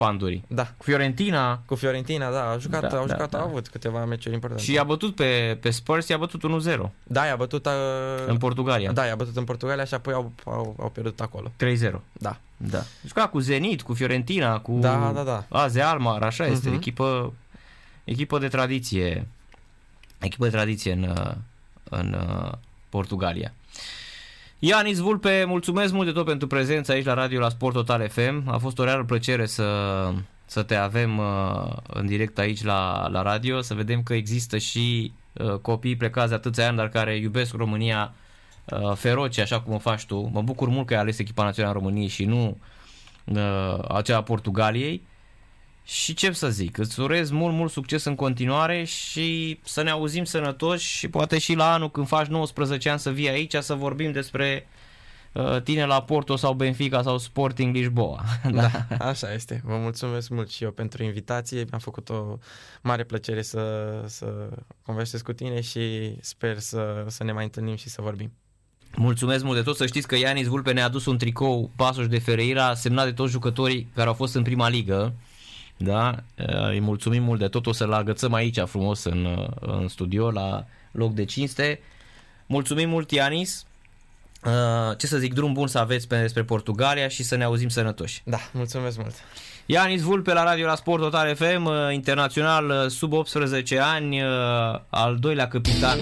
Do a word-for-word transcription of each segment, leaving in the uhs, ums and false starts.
Panduri. Da. Cu Fiorentina. Cu Fiorentina, da, a jucat, Da, au da, jucat, da. au avut câteva meciuri importante. Și i-a bătut pe, pe Spurs, i-a bătut unu zero Da, i-a bătut uh, în Portugalia. Da, i-a bătut în Portugalia și apoi au, au, au pierdut acolo. trei zero. Da. Da. Juca cu Zenit, cu Fiorentina, cu Da, da, da. A Z Alkmaar, așa este, Mhm. echipă echipă de tradiție. Echipă de tradiție în în Portugalia. Ianis Vulpe, mulțumesc mult de tot pentru prezența aici la radio la Sport Total F M. A fost o reală plăcere să, să te avem uh, în direct aici la, la radio, să vedem că există și uh, copii plecați de atâția ani, dar care iubesc România uh, feroce, așa cum o faci tu. Mă bucur mult că ai ales echipa națională a României și nu uh, aceea a Portugaliei. Și ce să zic, îți urez mult, mult succes în continuare și să ne auzim sănătoși și poate și la anul când faci nouăsprezece ani să vii aici să vorbim despre uh, tine la Porto sau Benfica sau Sporting Lisboa. Da, așa este. Vă mulțumesc mult și eu pentru invitație. Mi-a făcut o mare plăcere să, să conversez cu tine și sper să, să ne mai întâlnim și să vorbim. Mulțumesc mult de tot. Să știți că Ianis Vulpe ne-a adus un tricou Paços de Ferreira semnat de toți jucătorii care au fost în prima ligă. Da, îi mulțumim mult de tot, o să-l agățăm aici frumos în, în studio la loc de cinste. Mulțumim mult, Ianis. Ce să zic, drum bun să aveți despre Portugalia și să ne auzim sănătoși. Da, mulțumesc mult. Ianis Vulpe la radio la Sport Total F M, internațional sub optsprezece ani, al doilea capitan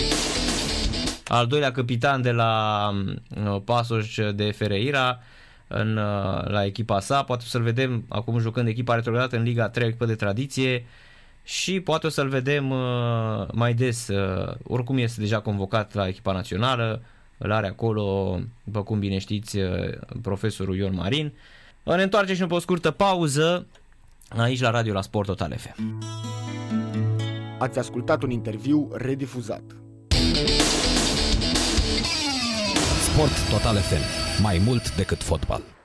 al doilea capitan de la Paços de Ferreira în, la echipa sa. Poate să-l vedem acum jucând echipa retrogradată în Liga a treia, echipă de tradiție, și poate o să-l vedem uh, mai des. Uh, oricum este deja convocat la echipa națională, îl are acolo, după cum bine știți, uh, profesorul Ion Marin. Ne întoarcem și după o scurtă pauză aici la radio la Sport Total F M. Ați ascultat un interviu redifuzat. Sport Total F M. Mai mult decât fotbal.